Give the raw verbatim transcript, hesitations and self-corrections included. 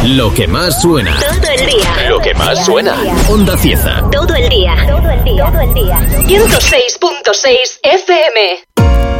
Lo que más suena. Todo el día. Lo que más suena. Onda Cieza. Todo el día. Todo el día. Todo el día. ciento seis punto seis F M.